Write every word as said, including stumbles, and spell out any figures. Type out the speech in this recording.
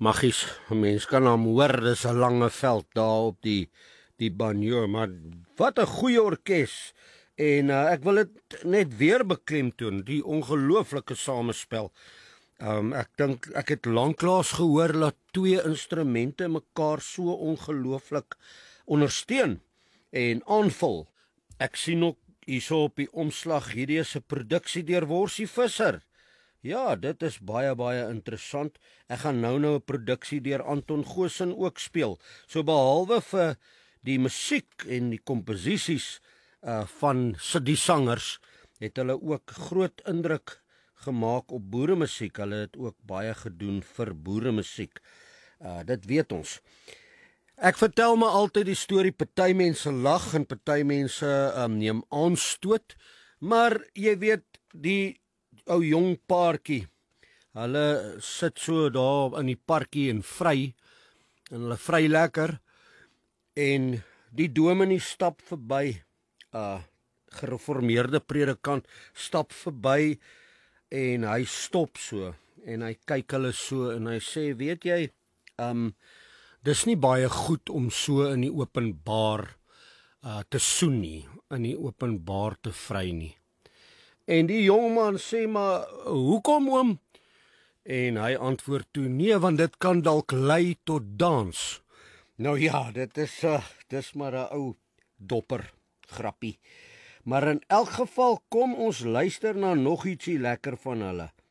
Maggies, 'n mens kan hom hoor, dis 'n lange veld daar op die die banjo, maar wat 'n goeie orkes. En uh, ek wil dit net weer beklemtoon, die ongelooflike samespel. Um, ek dink ek het lanklaas gehoor dat twee instrumente mekaar so ongelooflik ondersteun en aanvul. Ek sien ook hierso op die omslag, hierdie is 'n produksie deur Worsie Visser. Ja, dit is baie baie interessant. Ek gaan nou nou 'n produksie deur Anton Goosen ook speel. So behalwe vir die musiek en die komposisies uh, van die sangers, het hulle ook groot indruk gemaak op boeremusiek. Hulle het ook baie gedoen vir boeremusiek. Uh, dit weet ons. Ek vertel my altyd die storie, party mense lag en party mense um, neem aanstoot, maar jy weet, die ou jong paartjie, hulle sit so daar in die parkie en vry, en hulle vry lekker, en die dominee stap verby, uh, gereformeerde predikant, stap verby, en hy stop so, en hy kyk hulle so, en hy sê, weet jy, um, dis nie baie goed om so in die openbaar uh, te soen nie, in die openbaar te vry nie. En die jongman sê, maar hoekom oom? En hy antwoord toe, nee, want dit kan dalk lei tot dans. Nou ja, dit is, uh, dis maar 'n ou dopper grappie. Maar in elk geval, kom ons luister na nog ietsie lekker van hulle.